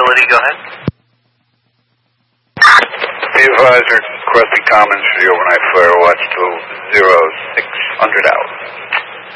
facility, go ahead. Be advisor, requesting comments for the overnight flare watch till 0600 hours.